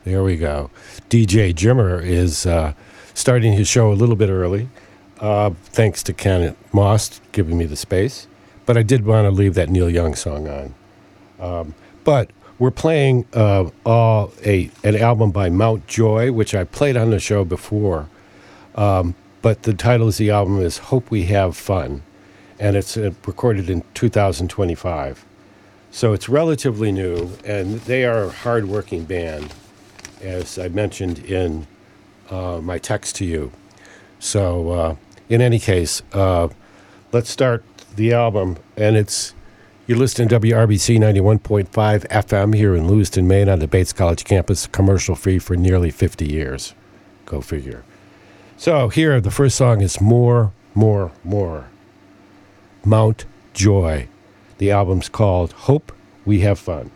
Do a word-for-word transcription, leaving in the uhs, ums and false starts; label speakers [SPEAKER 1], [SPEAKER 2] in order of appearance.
[SPEAKER 1] There we go. D J Jimmer is uh, starting his show a little bit early, uh, thanks to Kenneth Moss giving me the space. But I did want to leave that Neil Young song on. Um, but we're playing uh, all a an album by Mount Joy, which I played on the show before. Um, but the title of the album is Hope We Have Fun, and it's uh, recorded in two thousand twenty-five. So it's relatively new, and they are a hard-working band, as I mentioned in uh, my text to you. So uh, in any case, uh, let's start the album, and it's, you're listening to W R B C ninety-one point five F M here in Lewiston, Maine on the Bates College campus, commercial-free for nearly fifty years. Go figure. So here, the first song is More, More, More. Mount Joy. The album's called Hope We Have Fun.